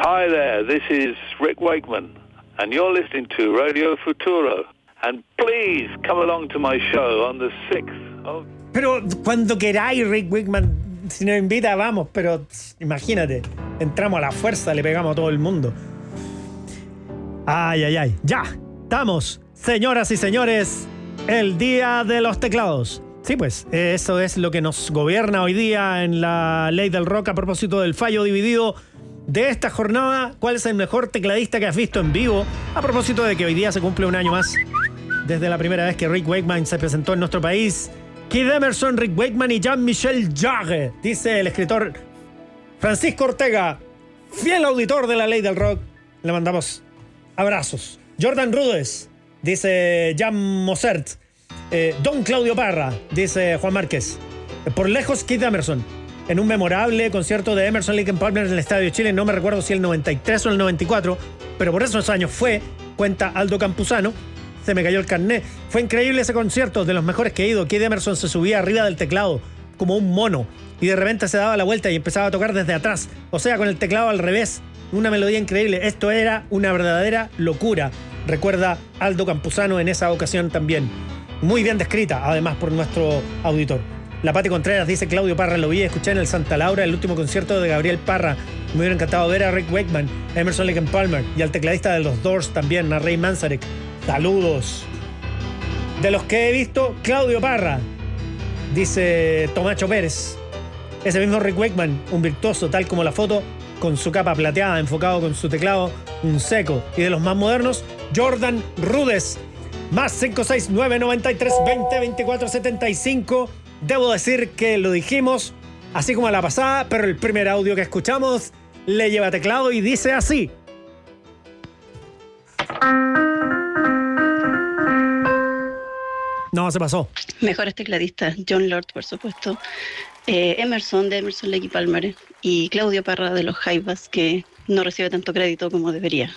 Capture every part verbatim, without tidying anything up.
Hi there, this is Rick Wakeman, and you're listening to Radio Futuro. And please come along to my show on the sixth of... Pero cuando queráis, Rick Wakeman, si nos invita, vamos, pero imagínate, entramos a la fuerza, le pegamos a todo el mundo. Ay, ay, ay, ya, estamos, señoras y señores, el día de los teclados. Sí, pues, eso es lo que nos gobierna hoy día en la ley del rock a propósito del fallo dividido de esta jornada. ¿Cuál es el mejor tecladista que has visto en vivo? A propósito de que hoy día se cumple un año más desde la primera vez que Rick Wakeman se presentó en nuestro país. Keith Emerson, Rick Wakeman y Jean-Michel Jarre, dice el escritor Francisco Ortega, fiel auditor de la ley del rock. Le mandamos abrazos. Jordan Rudess, dice Jan Mozart. Eh, Don Claudio Parra, dice Juan Márquez. Por lejos, Keith Emerson. En un memorable concierto de Emerson Lake and Palmer en el Estadio Chile, no me recuerdo si el noventa y tres o el noventa y cuatro, pero por esos años fue, cuenta Aldo Campuzano. Se me cayó el carnet. Fue increíble ese concierto, de los mejores que he ido. Keith Emerson se subía arriba del teclado como un mono y de repente se daba la vuelta y empezaba a tocar desde atrás, o sea, con el teclado al revés. Una melodía increíble. Esto era una verdadera locura, recuerda Aldo Campuzano en esa ocasión también. Muy bien descrita, además, por nuestro auditor. La Pati Contreras dice: Claudio Parra lo vi, escuché en el Santa Laura el último concierto de Gabriel Parra. Me hubiera encantado ver a Rick Wakeman, a Emerson Lake and Palmer y al tecladista de los Doors también, a Ray Manzarek. Saludos. De los que he visto, Claudio Parra, dice Tomacho Pérez. Ese mismo Rick Wakeman, un virtuoso tal como la foto, con su capa plateada, enfocado con su teclado, un seco. Y de los más modernos, Jordan Rudess. Más cinco seis nueve nueve tres dos cero dos cuatro siete cinco. Debo decir que lo dijimos así como a la pasada, pero el primer audio que escuchamos le lleva teclado y dice así. No, se pasó. Mejores tecladistas, John Lord, por supuesto, eh, Emerson de Emerson Lake y Palmer y Claudio Parra de los Jaivas, que no recibe tanto crédito como debería.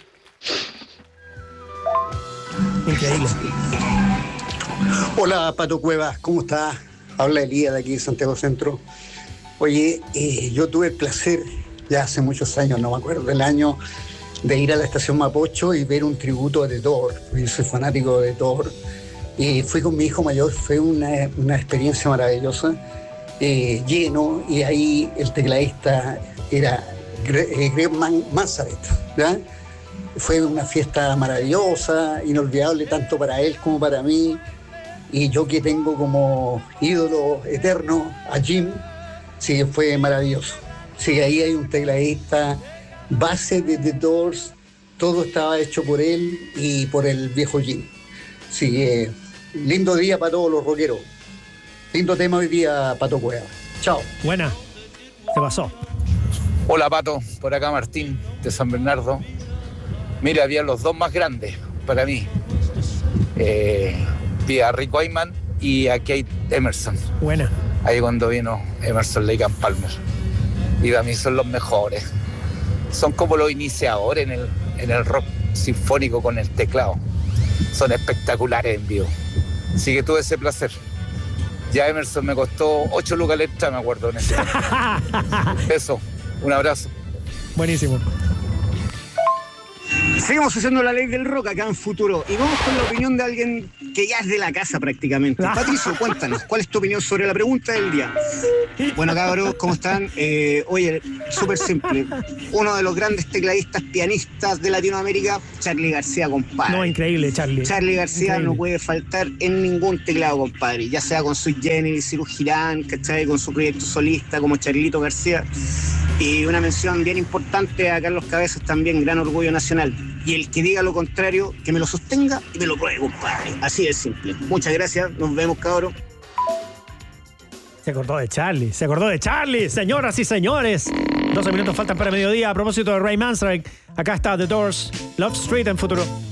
Increíble. Hola, Pato Cuevas, ¿cómo estás? Habla Elías de aquí de Santiago Centro. Oye, eh, yo tuve el placer, ya hace muchos años, no me acuerdo del año, de ir a la estación Mapocho y ver un tributo a The Doors. Yo soy fanático de The Doors. Y fui con mi hijo mayor, fue una, una experiencia maravillosa, eh, lleno, y ahí el tecladista era Greg Manzarek, ¿ya? Fue una fiesta maravillosa, inolvidable tanto para él como para mí. Y yo que tengo como ídolo eterno a Jim, sí, fue maravilloso. Sí, ahí hay un tecladista, base de The Doors, todo estaba hecho por él y por el viejo Jim. Sí, eh, lindo día para todos los rockeros. Lindo tema hoy día, Pato Cueva. Chao. Buena, se pasó. Hola, Pato, por acá Martín, de San Bernardo. Mira, había los dos más grandes para mí. Eh... a Rick Wakeman y a Keith Emerson. Buena. Ahí cuando vino Emerson Lake and Palmer. Y para mí son los mejores. Son como los iniciadores en el, en el rock sinfónico con el teclado. Son espectaculares en vivo. Así que tuve ese placer. Ya Emerson me costó ocho lucas la entrada, me acuerdo en ese momento. Eso, un abrazo. Buenísimo. Seguimos haciendo la ley del rock acá en Futuro y vamos con la opinión de alguien que ya es de la casa prácticamente. Patricio, cuéntanos, ¿cuál es tu opinión sobre la pregunta del día? Bueno, cabros, ¿cómo están? Eh, oye, súper simple. Uno de los grandes tecladistas pianistas de Latinoamérica, Charly García, compadre. No, increíble, Charly. Charly García increíble. No puede faltar en ningún teclado, compadre. Ya sea con Sui Generis, Ciro Girán, ¿cachai? Con su proyecto solista como Charlito García. Y una mención bien importante a Carlos Cabezas también, gran orgullo nacional. Y el que diga lo contrario, que me lo sostenga y me lo pruebe, compadre. Así de simple. Muchas gracias, nos vemos, cabros. Se acordó de Charly, se acordó de Charly, señoras y señores. doce minutos faltan para mediodía. A propósito de Ray Manzarek, acá está The Doors, Love Street en Futuro.